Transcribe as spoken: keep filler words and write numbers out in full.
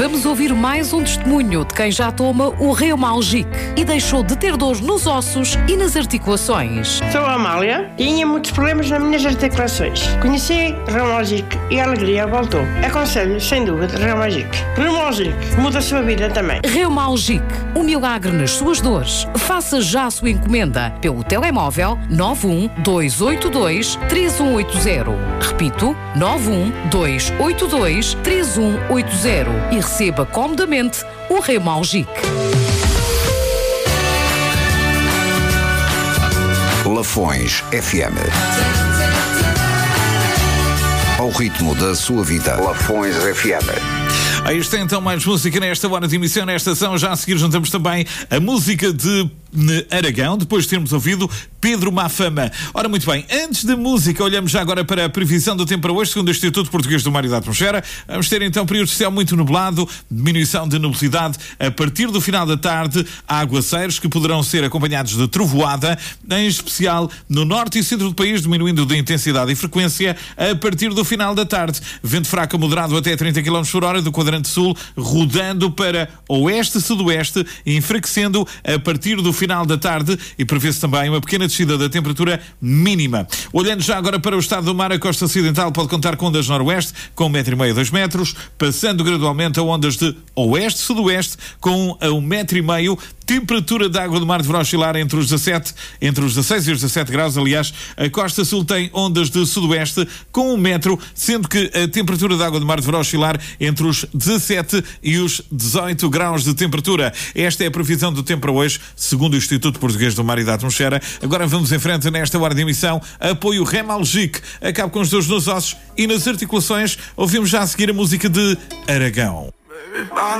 Vamos ouvir mais um testemunho de quem já toma o Reumalgic e deixou de ter dores nos ossos e nas articulações. Sou a Amália, tinha muitos problemas nas minhas articulações. Conheci Reumalgic e a alegria voltou. Aconselho, sem dúvida, Reumalgic. Reumalgic muda a sua vida também. Reumalgic, um milagre nas suas dores. Faça já a sua encomenda pelo telemóvel nove um dois oito dois três um oito zero. Repito, nove um dois oito dois três um oito zero e receba comodamente o Reumalgic. Lafões F M. Ao ritmo da sua vida. Lafões F M. Aí está então mais música nesta hora de emissão, nesta ação. Já a seguir juntamos também a música de Aragão, depois de termos ouvido Pedro Mafama. Ora, muito bem, antes da música, olhamos já agora para a previsão do tempo para hoje, segundo o Instituto Português do Mar e da Atmosfera. Vamos ter então período de céu muito nublado, diminuição de nubosidade a partir do final da tarde, há aguaceiros que poderão ser acompanhados de trovoada, em especial no norte e centro do país, diminuindo de intensidade e frequência a partir do final da tarde. Vento fraco a moderado até trinta quilómetros por hora do quadrante sul, rodando para oeste-sudoeste, enfraquecendo a partir do final da tarde e prevê-se também uma pequena descida da temperatura mínima. Olhando já agora para o estado do mar, a costa ocidental pode contar com ondas noroeste com um metro e meio a dois metros, passando gradualmente a ondas de oeste-sudoeste com a um metro e meio. Temperatura da água do mar deverá oscilar entre os dezassete, entre os dezasseis e os dezassete graus. Aliás, a costa sul tem ondas de sudoeste com um metro, sendo que a temperatura da água do mar deverá oscilar entre os dezassete e os dezoito graus de temperatura. Esta é a previsão do tempo para hoje, segundo o Instituto Português do Mar e da Atmosfera. Agora vamos em frente nesta hora de emissão. Apoio Reumalgic. Acaba com os dores nos ossos e nas articulações. Ouvimos já a seguir a música de Aragão.